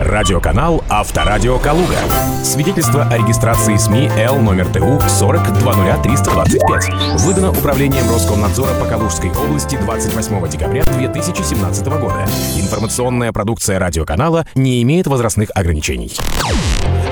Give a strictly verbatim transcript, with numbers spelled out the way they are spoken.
Радиоканал «Авторадио Калуга». Свидетельство о регистрации СМИ Л номер ТУ сорок два нуля триста двадцать пять. Выдано Управлением Роскомнадзора по Калужской области двадцать восьмого декабря две тысячи семнадцатого года. Информационная продукция радиоканала не имеет возрастных ограничений.